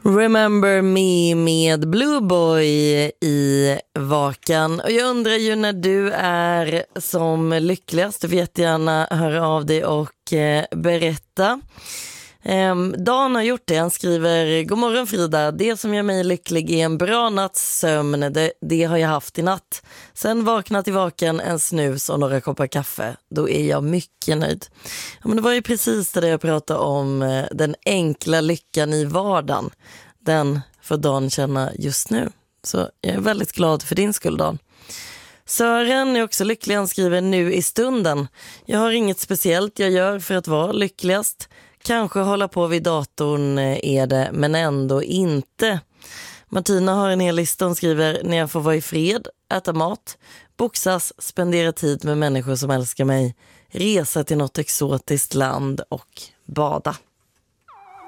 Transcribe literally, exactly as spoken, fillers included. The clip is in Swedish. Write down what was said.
Remember Me med Blue Boy i Vakan. Och jag undrar ju när du är som lyckligast. Du får jättegärna höra av dig och eh, berätta. Um, Dan har gjort det. Han skriver: God morgon Frida, det som gör mig lycklig är en bra natts sömn. det, det har jag haft i natt. Sen vaknat i vaken, en snus och några koppar kaffe. Då är jag mycket nöjd. Ja, men det var ju precis det jag pratade om, eh, den enkla lyckan i vardagen. Den får Dan känna just nu. Så jag är väldigt glad för din skull, Dan. Sören är också lycklig. Han skriver: nu i stunden. Jag har inget speciellt jag gör för att vara lyckligast. Kanske hålla på vid datorn är det, men ändå inte. Martina har en hel lista. Hon skriver: när jag får vara i fred, äta mat, boxas, spendera tid med människor som älskar mig, resa till något exotiskt land och bada.